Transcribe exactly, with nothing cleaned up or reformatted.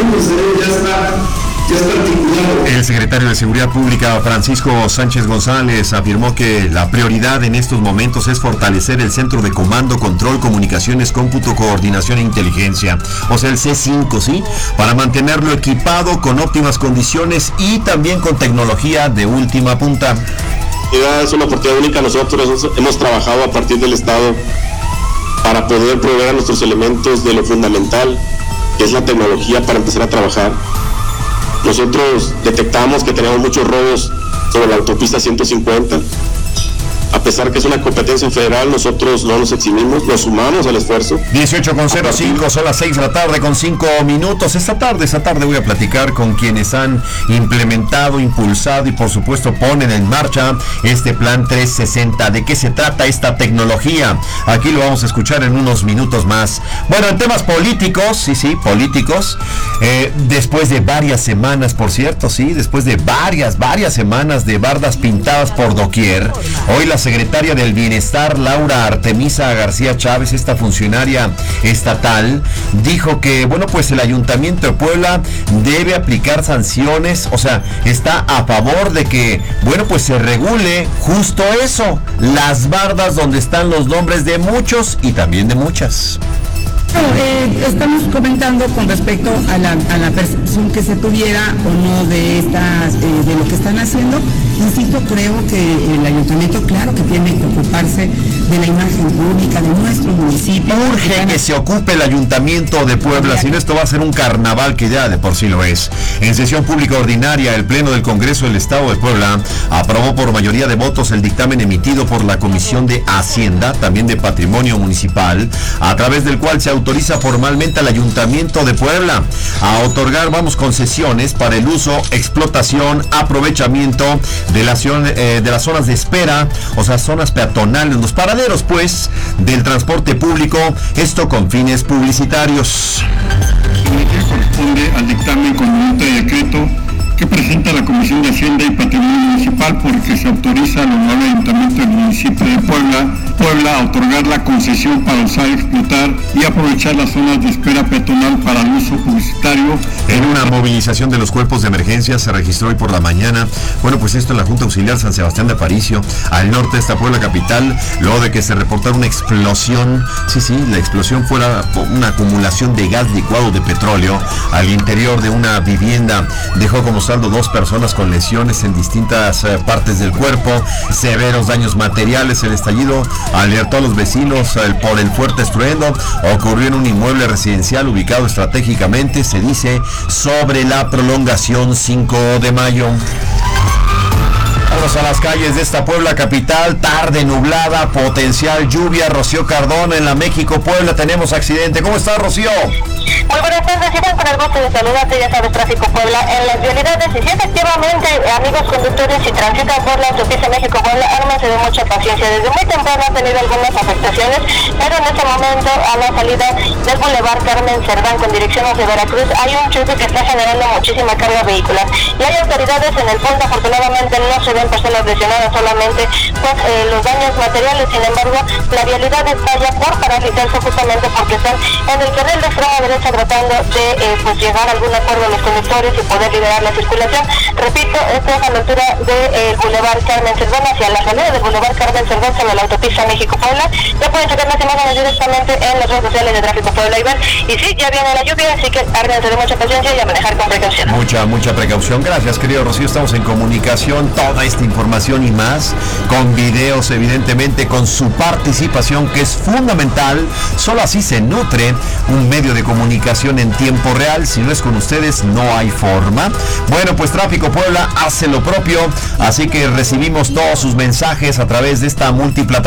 tenemos, ¿eh? ya está, ya está articulado. El secretario de Seguridad Pública, Francisco Sánchez González, afirmó que la prioridad en estos momentos es fortalecer el Centro de Comando, Control, Comunicaciones, Cómputo, Coordinación e Inteligencia, o sea el C cinco, ¿sí? Para mantenerlo equipado con óptimas condiciones y también con tecnología de última punta. Es una oportunidad única. Nosotros hemos trabajado a partir del Estado para poder proveer a nuestros elementos de lo fundamental, que es la tecnología, para empezar a trabajar. Nosotros detectamos que teníamos muchos robos sobre la autopista ciento cincuenta. A pesar que es una competencia federal, nosotros no nos eximimos, nos sumamos al esfuerzo. dieciocho con cero cinco, son las seis de la tarde con cinco minutos. Esta tarde, esta tarde voy a platicar con quienes han implementado, impulsado y por supuesto ponen en marcha este plan trescientos sesenta. ¿De qué se trata esta tecnología? Aquí lo vamos a escuchar en unos minutos más. Bueno, en temas políticos, sí, sí, políticos, eh, después de varias semanas, por cierto, sí, después de varias, varias semanas de bardas pintadas por doquier, hoy la secretaria del Bienestar, Laura Artemisa García Chávez, esta funcionaria estatal, dijo que, bueno, pues el Ayuntamiento de Puebla debe aplicar sanciones, o sea, está a favor de que, bueno, pues se regule justo eso, las bardas donde están los nombres de muchos y también de muchas. Bueno, eh, estamos comentando con respecto a la, a la percepción que se tuviera o no de estas, eh, de lo que están haciendo. Insisto, creo que el ayuntamiento, claro que tiene que ocuparse de la imagen pública de nuestro municipio. Urge que se ocupe el Ayuntamiento de Puebla, si no esto va a ser un carnaval que ya de por sí lo es. En sesión pública ordinaria, el Pleno del Congreso del Estado de Puebla aprobó por mayoría de votos el dictamen emitido por la Comisión de Hacienda, también de Patrimonio Municipal, a través del cual se autoriza formalmente al Ayuntamiento de Puebla a otorgar, vamos, concesiones para el uso, explotación, aprovechamiento de las, eh, de las zonas de espera, o sea, zonas peatonales, los paraderos, pues, del transporte público, esto con fines publicitarios. Que corresponde al dictamen conjunto de decreto que presenta la Comisión de Hacienda y Patrimonio Municipal, porque se autoriza al honorable Ayuntamiento del municipio de Puebla, Puebla a otorgar la concesión para usar, explotar y aprovechar las zonas de espera peatonal para el uso publicitario. En una movilización de los cuerpos de emergencia se registró hoy por la mañana, bueno, pues esto en la Junta Auxiliar San Sebastián de Aparicio, al norte de esta Puebla capital, luego de que se reportara una explosión, sí, sí, la explosión fue una acumulación de gas licuado de petróleo al interior de una vivienda, dejó como saldo dos personas con lesiones en distintas eh, partes del cuerpo, severos daños materiales. El estallido alertó a los vecinos eh, por el fuerte estruendo. Ocurrió en un inmueble residencial ubicado estratégicamente, se dice, sobre la prolongación cinco de mayo. Vamos a las calles de esta Puebla capital, tarde nublada, potencial lluvia. Rocío Cardona en la México Puebla, tenemos accidente. ¿Cómo está, Rocío? Muy buenas tardes, Iván, con el gusto de saludarte, ya sabes, Tráfico Puebla. En las vialidades, y sí, efectivamente, amigos conductores, si transitan por la autopista México-Puebla, ármense de mucha paciencia. Desde muy temprano han tenido algunas afectaciones, pero en este momento, a la salida del Boulevard Carmen Cerdán con dirección hacia Veracruz, hay un choque que está generando muchísima carga vehicular. Y hay autoridades en el punto, afortunadamente no se ven personas lesionadas, solamente pues eh, los daños materiales. Sin embargo, la vialidad está ya por paralizarse justamente porque están en el carril de extrema derecha tratando de eh, pues llegar a algún acuerdo a los conductores y poder liberar la circulación. Repito, esto es a la altura del de, eh, Boulevard Carmen Cerdán, hacia la salida del Boulevard Carmen Cerdán sobre la autopista México-Puebla. Ya pueden checar las imágenes directamente en las redes sociales de Tráfico Puebla, Iván. Y sí, ya viene la lluvia, así que ármense de mucha paciencia y a manejar con precaución. Mucha, mucha precaución. Gracias, querido Rocío. Estamos en comunicación. Toda esta información y más, con videos, evidentemente, con su participación, que es fundamental. Solo así se nutre un medio de comunicación en tiempo real. Si no es con ustedes, no hay forma. Bueno, pues Tráfico Puebla hace lo propio, así que recibimos todos sus mensajes a través de esta multiplataforma